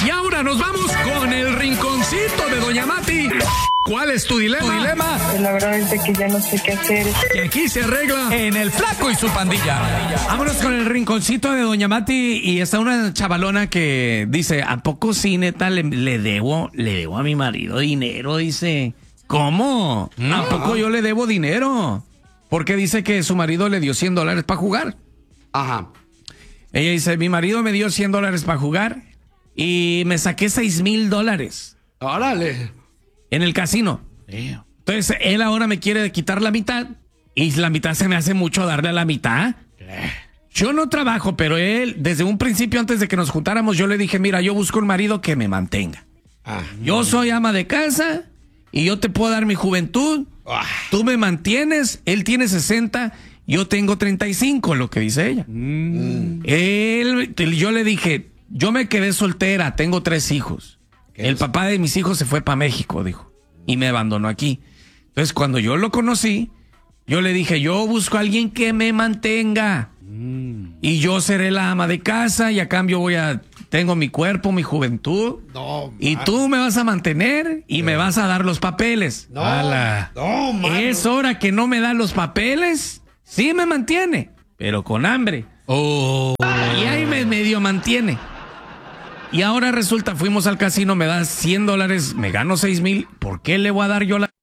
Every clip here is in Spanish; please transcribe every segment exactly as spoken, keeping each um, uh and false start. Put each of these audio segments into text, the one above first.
Y ahora nos vamos con el rinconcito de Doña Mati. ¿Cuál es tu dilema? ¿Tu dilema? La verdad es de que ya no sé qué hacer. Que aquí se arregla en El Flaco y su pandilla. Vámonos con el rinconcito de Doña Mati. Y está una chavalona que dice, ¿a poco sí, neta, le, le debo, le debo a mi marido dinero? Dice, ¿cómo? No. ¿A poco yo le debo dinero? Porque dice que su marido le dio cien dólares para jugar. Ajá. Ella dice, mi marido me dio cien dólares para jugar y me saqué seis mil dólares. Órale. En el casino. Entonces, él ahora me quiere quitar la mitad y la mitad se me hace mucho darle a la mitad. Yo no trabajo, pero él, desde un principio, antes de que nos juntáramos, yo le dije, mira, yo busco un marido que me mantenga. Ah. Yo soy ama de casa y yo te puedo dar mi juventud. Ah. Tú me mantienes, él tiene sesenta, yo tengo treinta y cinco, lo que dice ella. Mm. Él, yo le dije, yo me quedé soltera, tengo tres hijos. El es? papá de mis hijos se fue para México, dijo, y me abandonó aquí. Entonces, cuando yo lo conocí, yo le dije, yo busco a alguien que me mantenga. Mm. Y yo seré la ama de casa y a cambio voy a... Tengo mi cuerpo, mi juventud. No, y tú me vas a mantener y no. me vas a dar los papeles. No, Ala. no, mano. Es hora que no me da los papeles. Sí me mantiene, pero con hambre. Oh. Y ahí me medio mantiene. Y ahora resulta, fuimos al casino, me da cien dólares, me gano seis mil. ¿Por qué le voy a dar yo la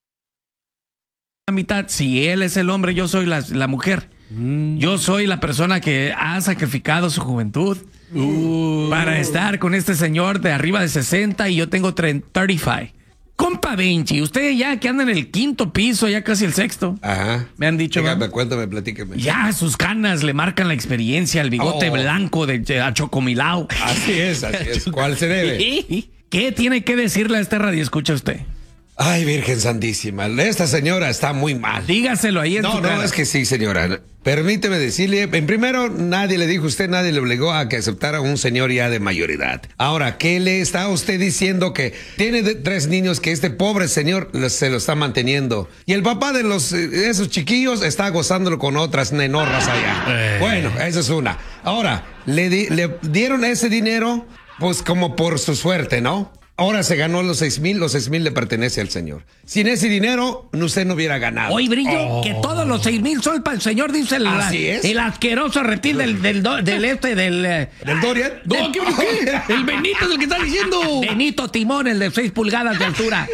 mitad? Si él es el hombre, yo soy la, la mujer. Mm. Yo soy la persona que ha sacrificado su juventud uh. para estar con este señor de arriba de sesenta y yo tengo treinta y cinco. Compa Benchi, usted ya que anda en el quinto piso, ya casi el sexto. Ajá. Me han dicho. Dígame, cuéntame, platíqueme. Ya sus canas le marcan la experiencia, el bigote oh. blanco de, de a Chocomilao. Así es, así es. ¿Cuál se debe? ¿Qué tiene que decirle a este radio? Escucha usted. Ay, Virgen Santísima, esta señora está muy mal. Dígaselo ahí en no, su No, cara. no, es que sí, señora. Permíteme decirle, en primero, nadie le dijo a usted, nadie le obligó a que aceptara a un señor ya de mayoridad. Ahora, ¿qué le está usted diciendo? Que tiene de, tres niños que este pobre señor se lo está manteniendo. Y el papá de los esos chiquillos está gozándolo con otras nenorras allá. Eh. Bueno, esa es una. Ahora, le, di, le dieron ese dinero, pues como por su suerte, ¿no? Ahora se ganó los seis mil, los seis mil le pertenece al señor. Sin ese dinero, usted no hubiera ganado. Oye, Brillo, oh. que todos los seis mil son para el señor, dice el, ¿Así es? el asqueroso reptil del, del, del, del este, del... ¿Del Dorian? No, ¿qué, qué? El Benito es el que está diciendo. Benito Timón, el de seis pulgadas de altura.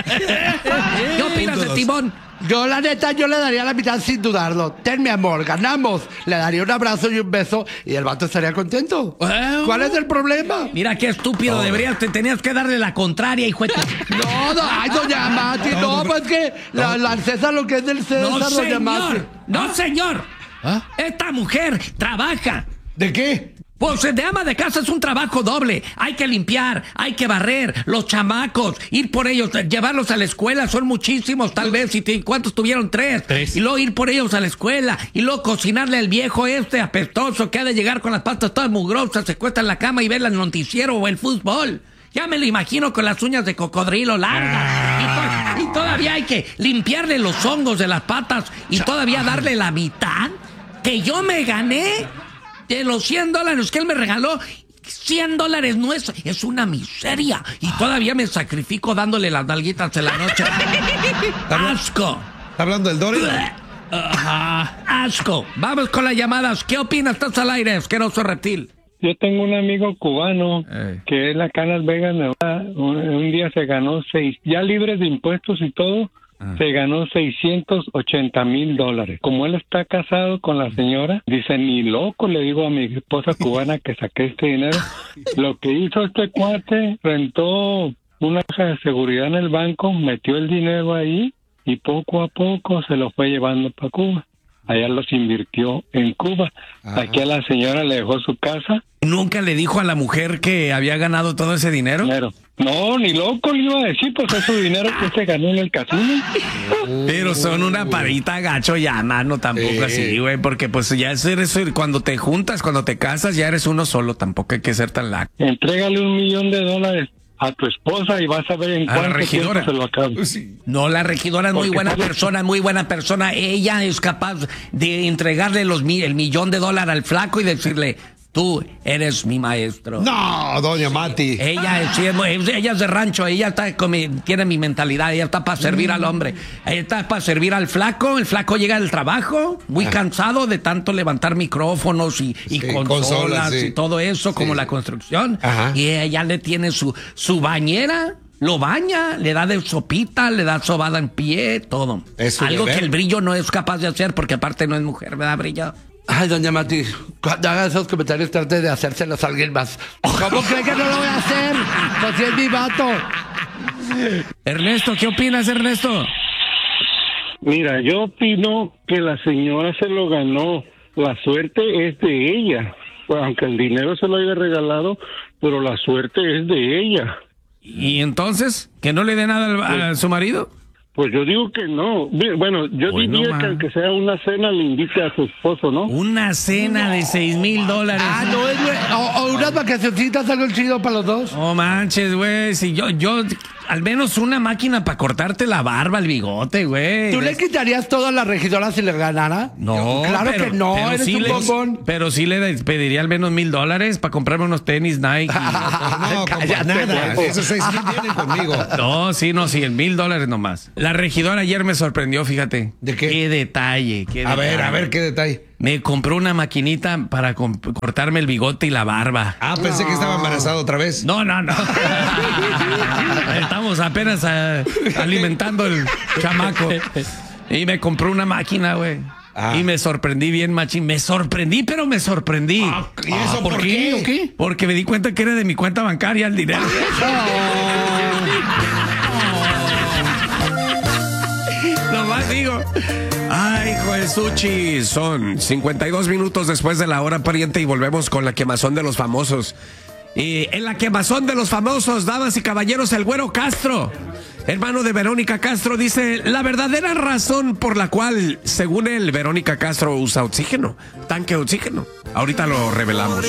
¿Qué opinas de Timón? Yo, la neta, yo le daría la mitad sin dudarlo. Ten, mi amor, ganamos. Le daría un abrazo y un beso y el vato estaría contento. Well, ¿cuál es el problema? Mira qué estúpido, oh. deberías, te tenías que darle la contraria, hijo de... No, no, ay, doña Mati, no, pues que la, la César lo que es del César, no, doña Mati. No, ¿Ah? señor. ¿Ah? Esta mujer trabaja. ¿De qué? Pues de ama de casa es un trabajo doble. Hay que limpiar, hay que barrer, los chamacos, ir por ellos, llevarlos a la escuela, son muchísimos tal vez. ¿Y te, cuántos tuvieron? Tres. Tres. Y luego ir por ellos a la escuela, y luego cocinarle al viejo este apestoso que ha de llegar con las patas todas mugrosas, se cuesta en la cama y ver el noticiero o el fútbol. Ya me lo imagino con las uñas de cocodrilo largas. Ah. Y, to- y todavía hay que limpiarle los hongos de las patas y todavía darle la mitad que yo me gané. De los cien dólares que él me regaló, cien dólares no es, es una miseria. Y todavía me sacrifico dándole las nalguitas en la noche. ¡Asco! ¿Está hablando del Dorian? Ajá, asco. Vamos con las llamadas. ¿Qué opinas? Estás al aire, asqueroso reptil. Yo tengo un amigo cubano eh. que es acá en Las Vegas, Nevada. Un, un día se ganó seis, ya libres de impuestos y todo. Se ganó seiscientos ochenta mil dólares. Como él está casado con la señora, dice, ni loco, le digo a mi esposa cubana que saqué este dinero. Lo que hizo este cuate, rentó una caja de seguridad en el banco, metió el dinero ahí y poco a poco se lo fue llevando para Cuba. Allá los invirtió en Cuba. Ajá. Aquí a la señora le dejó su casa. ¿Nunca le dijo a la mujer que había ganado todo ese dinero? Dinero. No, ni loco le iba a decir, pues es su dinero que se ganó en el casino. Pero son una parita gacho ya, mano, tampoco eh. así, güey, porque pues ya eres, cuando te juntas, cuando te casas, ya eres uno solo, tampoco hay que ser tan laco. Entrégale un millón de dólares a tu esposa y vas a ver en a cuánto tiempo se lo acaba. No, la regidora es muy buena persona, muy buena persona. Ella es capaz de entregarle los el millón de dólares al flaco y decirle, Tú eres mi maestro. No, doña Mati. Ella es, ella es de rancho, ella está con mi- tiene mi mentalidad, ella está para servir mm. al hombre. Ella está para servir al flaco, el flaco llega del trabajo, muy ah. cansado de tanto levantar micrófonos y, y sí, consolas, consolas sí. y todo eso, sí. como la construcción. Ajá. Y ella le tiene su, su bañera. Lo baña, le da de sopita, le da sobada en pie, todo. Algo que el Brillo no es capaz de hacer porque aparte no es mujer, ¿verdad, Brillo? Ay, doña Mati, cuando haga esos comentarios trate de hacérselos a alguien más. ¿Cómo cree que no lo voy a hacer? Pues si es mi vato. Ernesto, ¿qué opinas, Ernesto? Mira, yo opino que la señora se lo ganó. La suerte es de ella. Pues, aunque el dinero se lo haya regalado, pero la suerte es de ella. ¿Y entonces? ¿Que no le dé nada al, a, a su marido? Pues yo digo que no. Bueno, yo bueno, diría man. que aunque sea una cena le invite a su esposo, ¿no? Una cena no. de seis mil dólares. Ah, no, es o, o unas vacacioncitas, algo chido para los dos. Oh, manches, güey. Si yo, yo, al menos una máquina para cortarte la barba, el bigote, güey. ¿Tú le quitarías todo a la regidora si le ganara? No, claro pero, que no, pero eres sí un le, bombón. Pero sí le pediría al menos mil dólares para comprarme unos tenis Nike. No, cállate, nada. Esos seis mil vienen conmigo. No, sí, no, sí, el mil dólares nomás. La regidora ayer me sorprendió, fíjate. ¿De qué? Qué detalle, qué A detalle. ver, a ver, qué detalle. Me compró una maquinita para cortarme el bigote y la barba. Ah, pensé no. que estaba embarazado otra vez. No, no, no. Estamos apenas uh, alimentando el chamaco. Y me compró una máquina, güey. Ah. Y me sorprendí bien, machín. Me sorprendí, pero me sorprendí. Ah, ¿y eso ah, por, por qué? qué? ¿O qué? Porque me di cuenta que era de mi cuenta bancaria el dinero. Nomás digo. Ay, hijo de Suchi, son cincuenta y dos minutos después de la hora, pariente, y volvemos con la quemazón de los famosos. Y en la quemazón de los famosos, damas y caballeros, el Güero Castro, hermano de Verónica Castro, dice la verdadera razón por la cual, según él, Verónica Castro usa oxígeno, tanque de oxígeno. Ahorita lo revelamos.